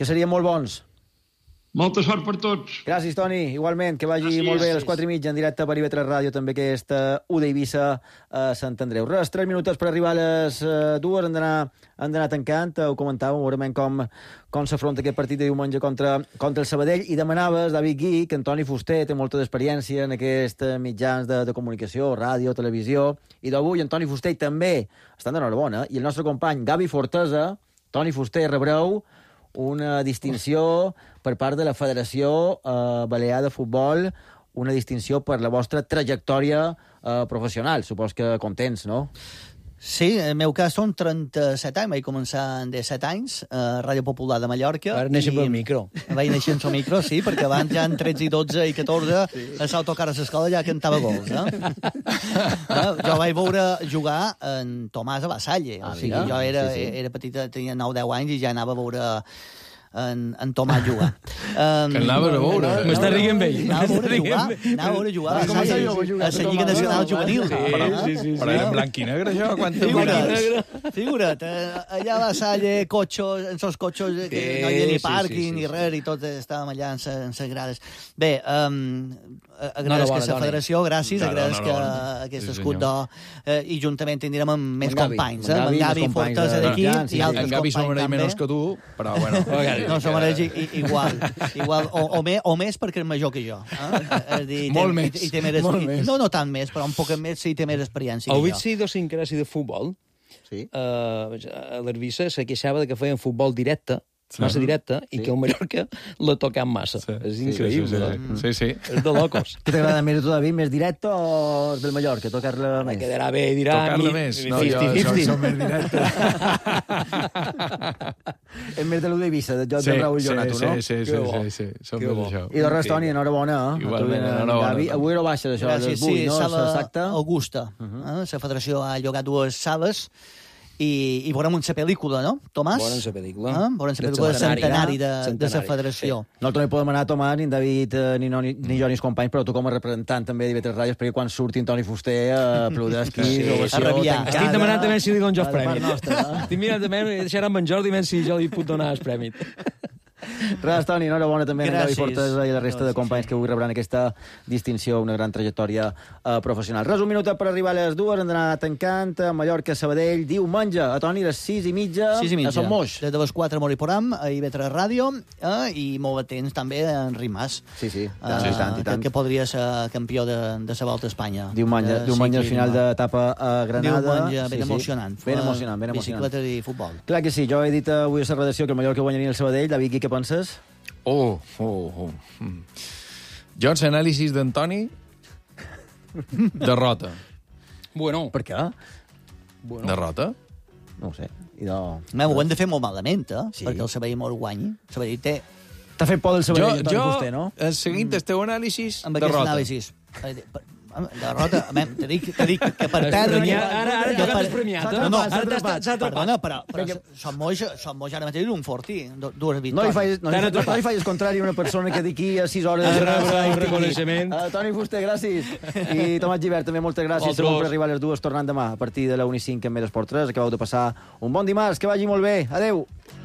que serien molt bons. Molta sort per tots. Gràcies, Toni. Igualment, que vagi molt bé a les 4:30 en directe per IB3 Ràdio, també aquesta U d'Eivissa a Sant Andreu. Res, 3 minuts per arribar a les 2, han d'anar tancant. Ho comentàvem, veurem com s'afronta aquest partit de diumenge contra el Sabadell, i demanaves, David Gui, que en Toni Fuster té molta d'experiència en aquests mitjans de comunicació, ràdio, televisió, i d'avui en Toni Fuster també estan d'enhorabona, i el nostre company Gavi Fortesa, Toni Fuster, rebreu una distinció per part de la Federació Balear de Futbol, una distinció per la vostra trajectòria professional. Supos que contents, no? Sí, en el meu cas són 37 anys, vaig començar de 7 anys a Ràdio Popular de Mallorca. Ara neixen pel micro. Vaig néixer en el micro, sí, perquè abans ja en 13 i 12 i 14 a l'autocar a l'escola ja cantava gols, jo vaig veure jugar en Tomàs a la Salle, o sigui, jo era petita, tenia 9-10 anys i ja anava a veure en Tomàs jugar. Que anava a veure. M'està rient amb ell. Anava a veure jugar a la Lliga Nacional Juvenil. Sí. Però era en blanc i negre, això? Figura't, allà a la Salle, cotxos, en els cotxos, que no hi havia ni pàrquing ni res, i tot estàvem allà en les grades. Bé, agraeix que la federació, gràcies, agraeix que aquest escut d'or, i juntament tindrem amb més companys, amb Gavi Fortesa d'aquí, i altres companys també. En Gavi s'ho mereix menys que tu, però bueno. No, s'ho mereix igual, o més perquè és major que jo. Molt més. No tant més, però un poc més sí té més experiència que jo. Heu vist idiosincràsia de futbol? Sí. A l'Herbissa se queixava que feien futbol directe, massa directe, i que el Mallorca l'ha tocat massa. És increïble. Sí. És de locos. Què t'agrada més a tu, David? Més directe o del Mallorca? Tocar-la més? Quedarà bé, dirà... Tocar-la més. No, jo som més directe. És més de l'U d'Eivissa, de joc de Raúl Jonato, no? Sí. Som més d'això. I de res, Toni, enhorabona. Igualment, enhorabona. Avui no baixa d'això, Gràcies, sí, sala Augusta. La federació ha llogat 2 sales i veurem una pel·lícula, no, Tomàs? Veurem la pel·lícula. Veurem la pel·lícula de centenari de la federació. Nosaltres no hi podem anar, Tomàs, ni en David, ni jo, ni els companys, però tu com a representant també d'IV3 Ràdio, perquè quan surti en Toni Fuster aplaudiràs aquí, ovació tancada. Estic demanant també si li dono jo el premi. Estic mirant també, deixarem en Jordi, si jo li puc donar el premi. Res, Toni, enhorabona també a Gavi Fortesa i a la resta de companys que avui rebran aquesta distinció, una gran trajectòria professional. Res, un minut per arribar a les 2, hem d'anar tancant a Mallorca, Sabadell, diumenge, a Toni, a les 6:30, a Son Moix. Des de les 4 Moriporam, a IB3 Ràdio, i molt atents també a Enric Mas. Sí, i tant. Que podria ser campió de la Volta a Espanya. Diumenge, al final d'etapa a Granada. Diumenge, ben emocionant. Ben emocionant. Bicicleta i futbol. Clar que sí, jo he dit avui a la redacció que el Mallorca guanyaria el Sabadell. David, què penses? Jo, en l'anàlisi d'Antoni, derrota. Bueno. Per què? Derrota? No ho sé. Ho hem de fer molt malament, perquè el Sabadell molt guanyi. El Sabadell té... T'ha fet por del Sabadell, Antoni Fuster, no? Seguint el teu anàlisi, derrota. Amb aquest anàlisi. Derrota, t'he dit que per perdre... Ara t'has premiat, Perdona, però som Moix ara mateix un fortí, 2 victòries. No hi facis contrari a una persona que d'aquí a 6 hores... Un reconeixement. Toni Fuster, gràcies. I Tomàs Gibert, també moltes gràcies. Segur per arribar a les 2, tornant demà a partir de la 1:05 en Medesport 3. Acabeu de passar un bon dimarts, que vagi molt bé. Adéu.